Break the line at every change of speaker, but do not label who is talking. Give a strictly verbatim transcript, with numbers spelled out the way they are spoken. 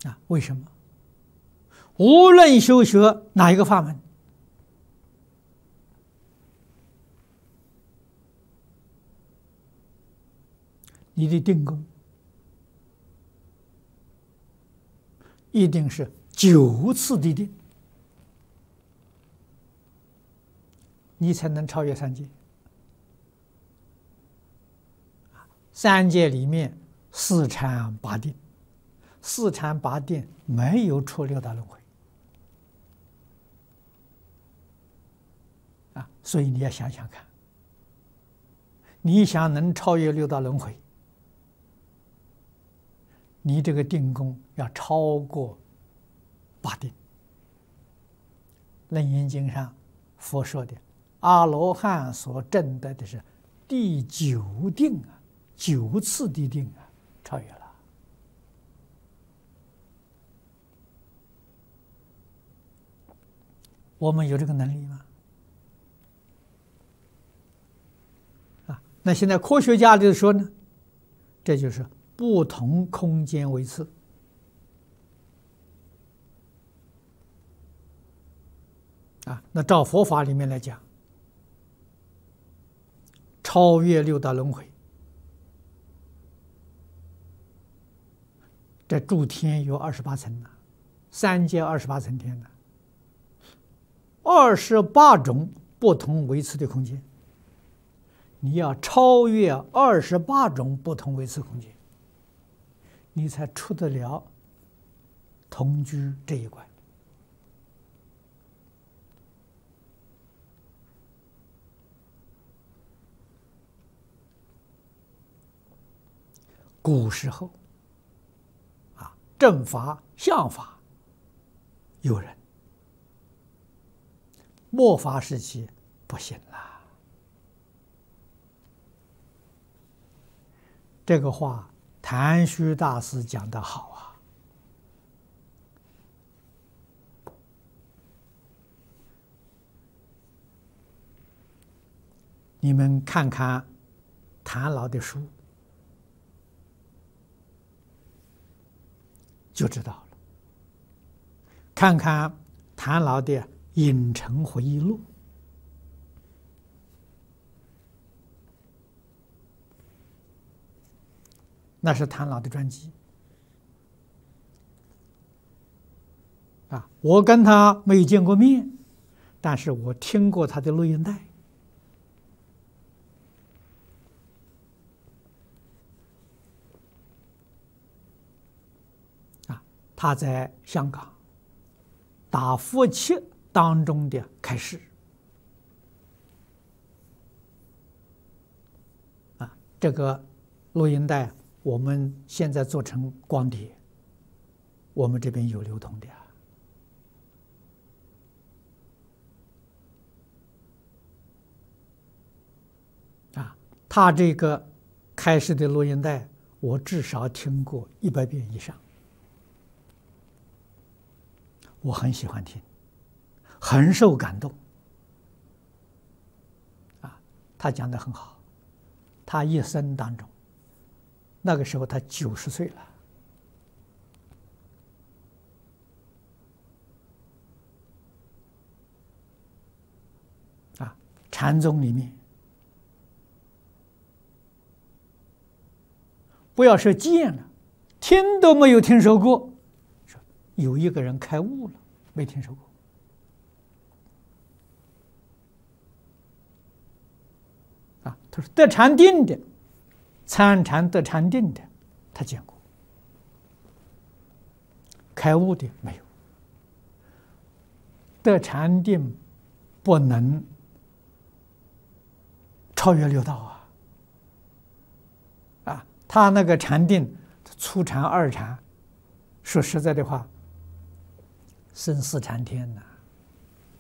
啊，为什么？无论修学哪一个法门，你的定功一定是九次的定，你才能超越三界。三界里面四禅八定，四禅八定没有出六道轮回啊，所以你要想想看，你想能超越六道轮回，你这个定功要超过八定。楞严经上佛说的阿罗汉所证得的是第九定啊，九次的定啊，超越了。我们有这个能力吗？啊，那现在科学家就说呢，这就是不同空间维次。啊，那照佛法里面来讲，超越六道轮回，这诸天有二十八层呢，三界二十八层天呢，二十八种不同维次的空间，你要超越二十八种不同维次空间，你才出得了同居这一关。古时候啊，正法、相法有人，末法时期不行了。这个话谭虚大师讲得好啊，你们看看谭老的书就知道了，看看谭老的《影城回忆录》，那是谭老的传记啊。我跟他没有见过面，但是我听过他的录音带。他在香港打佛七当中的开示啊，这个录音带我们现在做成光碟，我们这边有流通的啊。他这个开示的录音带，我至少听过一百遍以上。我很喜欢听，很受感动。啊，他讲得很好。他一生当中，那个时候他九十岁了。啊，禅宗里面，不要说见了，听都没有听说过。有一个人开悟了，没听说过啊。他说得禅定的，参禅得禅定的，他见过；开悟的没有。得禅定不能超越六道啊！啊，他那个禅定，初禅、二禅，说实在的话，生死禅天呐、